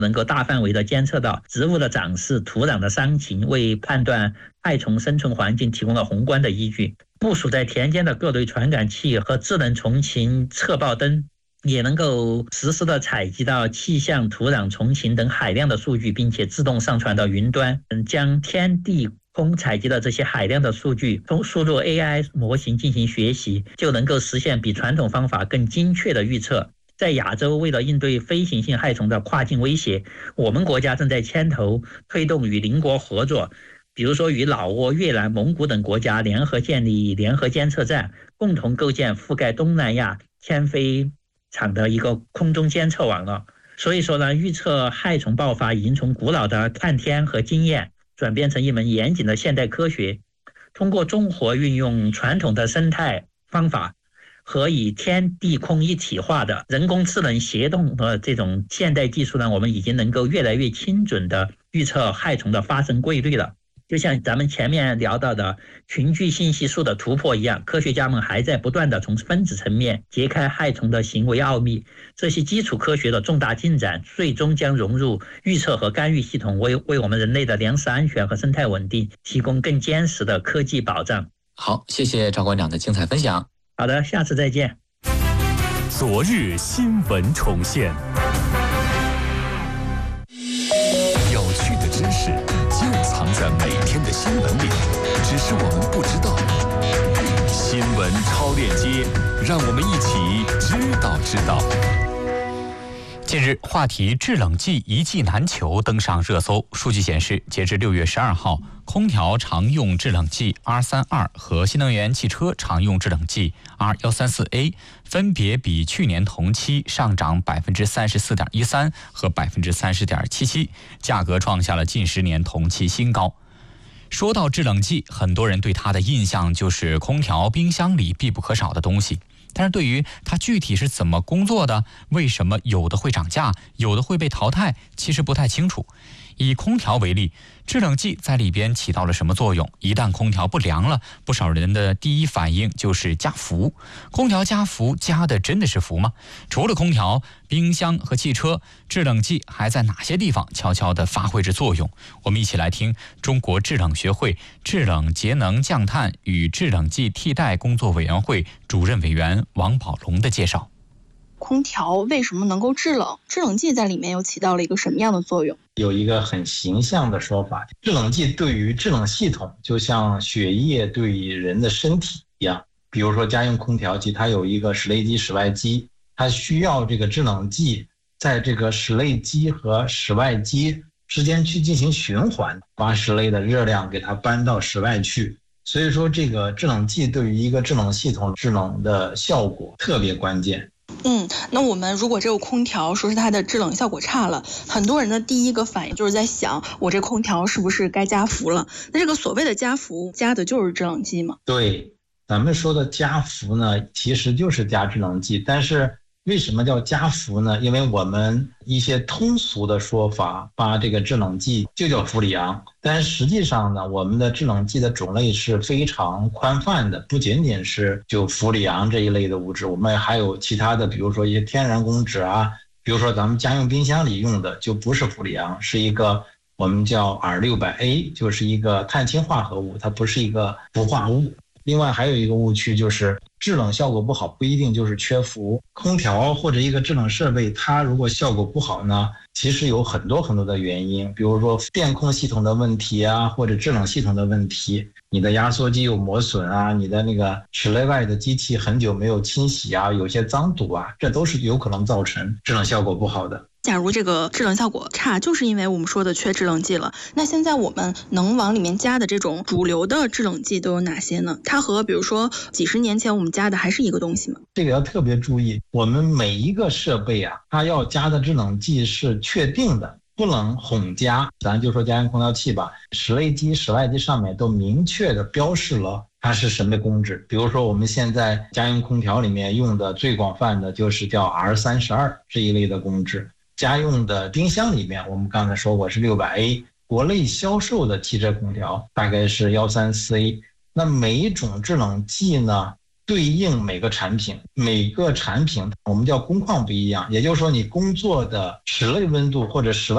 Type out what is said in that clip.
能够大范围的监测到植物的长势、土壤的伤情，为判断害虫生存环境提供了宏观的依据。部署在田间的各类传感器和智能虫禽测报灯也能够实时的采集到气象、土壤、虫禽等海量的数据，并且自动上传到云端，将天地空采集的这些海量的数据输入 AI 模型进行学习，就能够实现比传统方法更精确的预测。在亚洲，为了应对飞行性害虫的跨境威胁，我们国家正在牵头推动与邻国合作，比如说与老挝、越南、蒙古等国家联合建立联合监测站，共同构建覆盖东南亚天飞场的一个空中监测网络。所以说呢，预测害虫爆发已经从古老的看天和经验转变成一门严谨的现代科学。通过综合运用传统的生态方法和以天地空一体化的人工智能协同的这种现代技术呢，我们已经能够越来越精准的预测害虫的发生规律了。就像咱们前面聊到的群聚信息素的突破一样，科学家们还在不断的从分子层面揭开害虫的行为奥秘。这些基础科学的重大进展，最终将融入预测和干预系统，为我们人类的粮食安全和生态稳定提供更坚实的科技保障。 好，谢谢赵馆长的精彩分享。 好的，下次再见。 昨日新闻重现，有趣的知识就藏在每天的新闻里，只是我们不知道。新闻超链接，让我们一起知道。 近日，话题制冷剂一剂难求登上热搜。数据显示，截至6月12号，空调常用制冷剂 R32 和新能源汽车常用制冷剂 R134A 分别比去年同期上涨 34.13% 和 30.77%， 价格创下了近10年同期新高。说到制冷剂，很多人对它的印象就是空调、冰箱里必不可少的东西。但是对于它具体是怎么工作的，为什么有的会涨价，有的会被淘汰，其实不太清楚。以空调为例，制冷剂在里边起到了什么作用？一旦空调不凉了，不少人的第一反应就是加氟。空调加氟加的真的是氟吗？除了空调、冰箱和汽车，制冷剂还在哪些地方悄悄地发挥着作用？我们一起来听中国制冷学会制冷节能降碳与制冷剂替代工作委员会主任委员王宝龙的介绍。 空调为什么能够制冷？制冷剂在里面又起到了一个什么样的作用？ 有一个很形象的说法，制冷剂对于制冷系统就像血液对于人的身体一样。比如说家用空调机，它有一个室内机、室外机，它需要这个制冷剂在这个室内机和室外机之间去进行循环，把室内的热量给它搬到室外去。所以说这个制冷剂对于一个制冷系统制冷的效果特别关键。 那我们如果这个空调说是它的制冷效果差了，很多人的第一个反应就是在想，我这空调是不是该加氟了？那这个所谓的加氟，加的就是制冷剂吗？ 对，咱们说的加氟呢，其实就是加制冷剂，但是为什么叫加氟呢？因为我们一些通俗的说法，把这个制冷剂就叫氟里昂，但实际上呢，我们的制冷剂的种类是非常宽泛的，不仅仅是就氟里昂这一类的物质，我们还有其他的，比如说一些天然公酯啊，比如说咱们家用冰箱里用的就不是氟里昂，是一个我们叫 R600A， 就是一个碳氢化合物，它不是一个氟化物。另外还有一个误区，就是制冷效果不好不一定就是缺氟。空调或者一个制冷设备，它如果效果不好呢，其实有很多的原因，比如说电控系统的问题啊，或者制冷系统的问题，你的压缩机有磨损啊，你的那个室内外的机器很久没有清洗啊，有些脏堵啊，这都是有可能造成制冷效果不好的。 假如这个制冷效果差，就是因为我们说的缺制冷剂了。那现在我们能往里面加的这种主流的制冷剂都有哪些呢？它和比如说几十年前我们加的还是一个东西吗？ 这个要特别注意，我们每一个设备啊，它要加的制冷剂是确定的，不能混加。咱就说家用空调器吧，室内机、室外机上面都明确的标示了它是什么公制。比如说我们现在家用空调里面用的最广泛的就是叫 R32 这一类的公制。家用的冰箱里面，我们刚才说过是 600A， 国内销售的汽车空调大概是 134A。 那每一种制冷剂呢，对应每个产品，每个产品我们叫工况不一样，也就是说你工作的室内温度或者室外